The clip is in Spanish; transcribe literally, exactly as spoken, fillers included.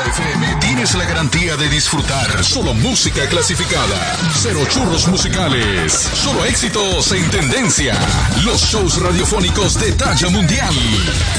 F M tienes la garantía de disfrutar solo música clasificada. Cero churros musicales. Solo éxitos en tendencia. Los shows radiofónicos de talla mundial.